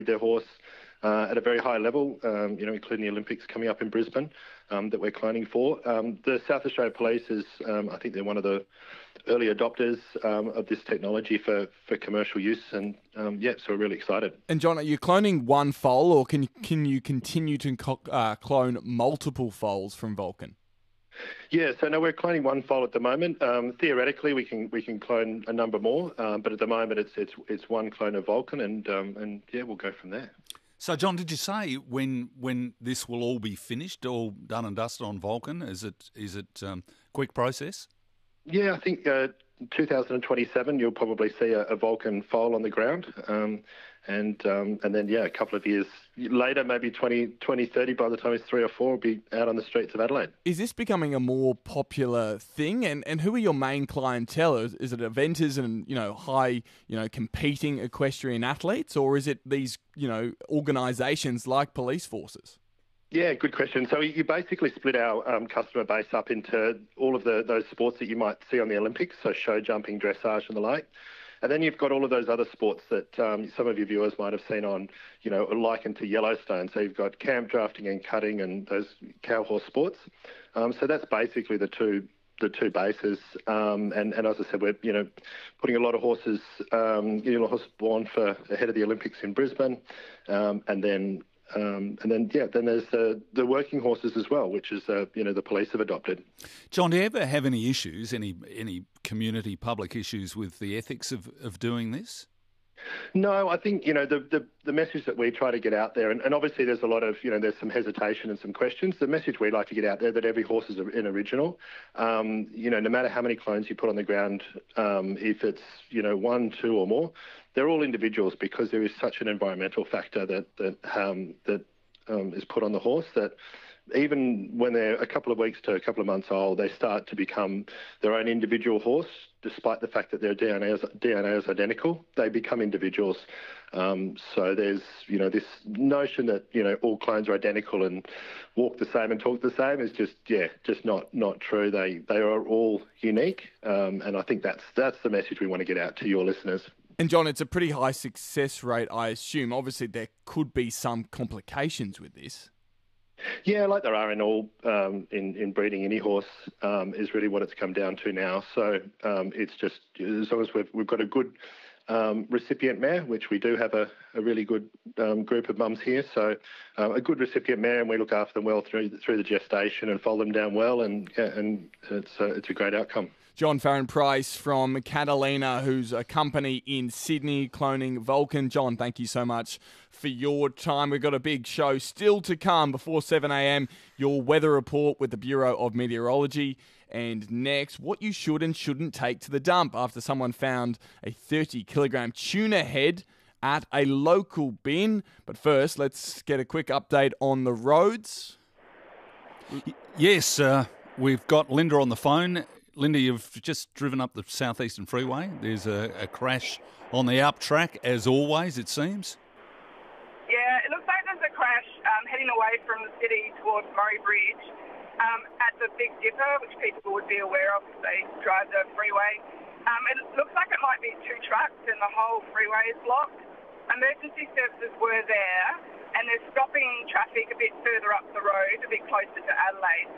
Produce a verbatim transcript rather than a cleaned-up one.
their horse uh, at a very high level, um, you know, including the Olympics coming up in Brisbane um, that we're cloning for. Um, the South Australia Police is, um, I think they're one of the early adopters um, of this technology for, for commercial use, and um, yeah, so we're really excited. And John, are you cloning one foal, or can you, can you continue to co- uh, clone multiple foals from Vulcan? Yeah, so no, we're cloning one foal at the moment. Um, theoretically, we can we can clone a number more, um, but at the moment it's it's it's one clone of Vulcan, and um, and yeah, we'll go from there. So, John, did you say when when this will all be finished, all done and dusted on Vulcan? Is it is it um, quick process? Yeah, I think uh, two thousand twenty-seven you'll probably see a, a Vulcan foal on the ground. Um, and um, and then, yeah, a couple of years later, maybe twenty, twenty thirty, by the time it's three or four, will be out on the streets of Adelaide. Is this becoming a more popular thing? And and who are your main clientele? Is, is it eventers and, you know, high, you know, competing equestrian athletes? Or is it these, you know, organisations like police forces? Yeah, good question. So you basically split our um, customer base up into all of the those sports that you might see on the Olympics, so show jumping, dressage and the like. And then you've got all of those other sports that um, some of your viewers might have seen on, you know, likened to Yellowstone. So you've got camp drafting and cutting and those cow horse sports. Um, so that's basically the two the two bases. Um, and, and as I said, we're, you know, putting a lot of horses, um, getting a lot of horses born for ahead of the Olympics in Brisbane. Um, and then Um, and then, yeah, then there's uh, the working horses as well, which is, uh, you know, the police have adopted. John, do you ever have any issues, any any community public issues with the ethics of, of doing this? No, I think, you know, the, the, the message that we try to get out there, and, and obviously there's a lot of, you know, there's some hesitation and some questions. The message we like to get out there that every horse is an original. Um, you know, no matter how many clones you put on the ground, um, if it's, you know, one, two or more, they're all individuals, because there is such an environmental factor that, that, um, that um, is put on the horse that even when they're a couple of weeks to a couple of months old, they start to become their own individual horse, despite the fact that their D N A is, D N A is identical. They become individuals. Um, so there's, you know, this notion that, you know, all clones are identical and walk the same and talk the same is just, yeah, just not not true. They they are all unique, um, and I think that's that's the message we want to get out to your listeners. And John, it's a pretty high success rate, I assume. Obviously, there could be some complications with this. Yeah, like there are in all um, in in breeding any horse, um, is really what it's come down to now. So um, it's just as long as we've we've got a good um, recipient mare, which we do have a, a really good um, group of mums here. So um, a good recipient mare, and we look after them well through through the gestation and fold them down well, and yeah, and it's a, it's a great outcome. John Farren-Price from Catalina, who's a company in Sydney cloning Vulcan. John, thank you so much for your time. We've got a big show still to come before seven a.m. Your weather report with the Bureau of Meteorology. And next, what you should and shouldn't take to the dump after someone found a thirty kilogram tuna head at a local bin. But first, let's get a quick update on the roads. Yes, uh, we've got Linda on the phone. Linda, you've just driven up the southeastern freeway. There's a, a crash on the up track, as always, it seems. Yeah, it looks like there's a crash um, heading away from the city towards Murray Bridge um, at the Big Dipper, which people would be aware of if they drive the freeway. Um, it looks like it might be two trucks and the whole freeway is blocked. Emergency services were there, and they're stopping traffic a bit further up the road, a bit closer to Adelaide.